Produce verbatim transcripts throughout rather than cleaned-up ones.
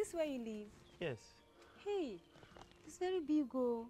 this where you live? Yes. Hey, it's very big, oh.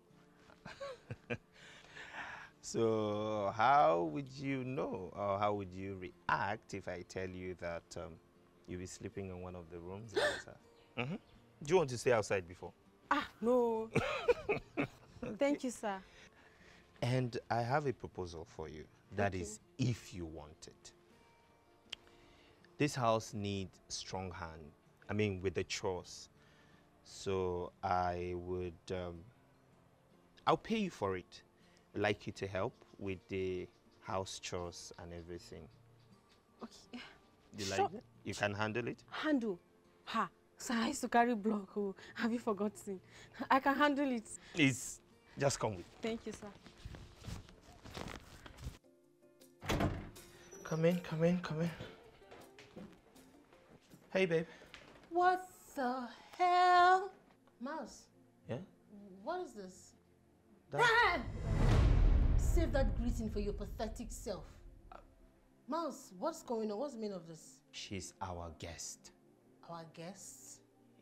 So how would you know, or how would you react if I tell you that um, you'll be sleeping in one of the rooms in this house? Mm-hmm. Do you want to stay outside before? Ah, no. Thank you, sir. And I have a proposal for you. That Okay. is, if you want it. This house needs strong hand. I mean, with the chores. So I would, um, I'll pay you for it. I'd like you to help with the house chores and everything. Okay. You Sure. like it? You can handle it? Handle? Ha. Sir, I used to carry block. Oh. Have you forgotten? I can handle it. Please, just come with me. Thank you, sir. Come in, come in, come in. Hey, babe. What the hell? Mouse. Yeah? What is this? That... Dad! Save that greeting for your pathetic self. Mouse, what's going on? What's the meaning of this? She's our guest. Our guests?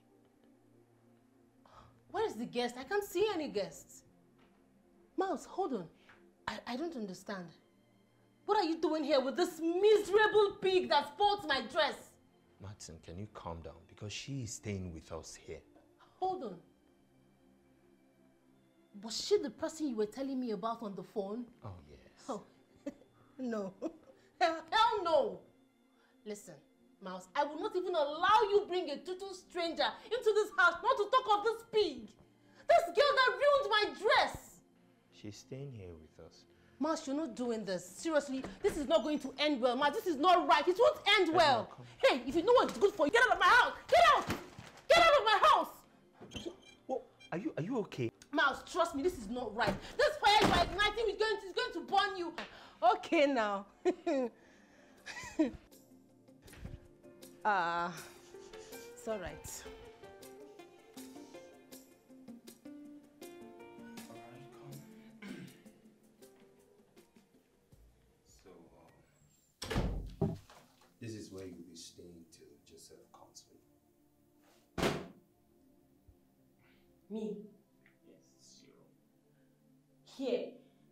Where is the guest? I can't see any guests. Mouse, hold on. I, I don't understand. What are you doing here with this miserable pig that spoils my dress? Martin, can you calm down? Because she is staying with us here. Hold on. Was she the person you were telling me about on the phone? Oh, yes. Oh, no. Hell, hell no. Listen, Mouse, I will not even allow you bring a total stranger into this house, not to talk of this pig. This girl that ruined my dress. She's staying here with us. Mouse, you're not doing this. Seriously, this is not going to end well. Mouse, this is not right. It won't end well. Hey, if you know what's good for you, get out of my house. Get out. Get out of my house. Well, are you, are you okay? Mouse, trust me, this is not right. This fire you are igniting is going to, is going to burn you. Okay, now. Ah, uh, it's all right. This is where you'll be staying till Joseph comes with. Me? Yes, you. Here?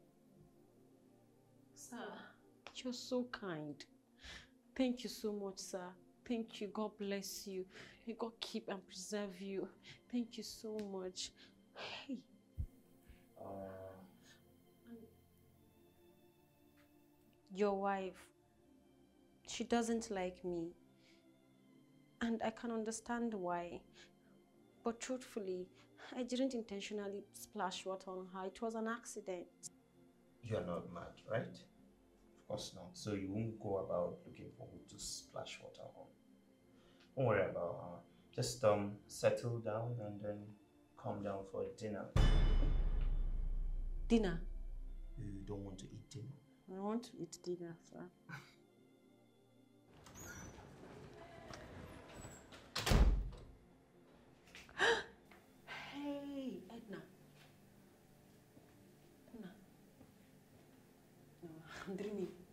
Sir, you're so kind. Thank you so much, sir. Thank you. God bless you. May God keep and preserve you. Thank you so much. Hey. Uh... Your wife. She doesn't like me. And I can understand why. But truthfully, I didn't intentionally splash water on her. It was an accident. You're not mad, right? Of course not. So you won't go about looking for who to splash water on. Don't worry about her. Just um settle down and then come down for dinner. Dinner? You don't want to eat dinner? I want to eat dinner, sir. Hey, Edna. Edna. No, I'm dreaming.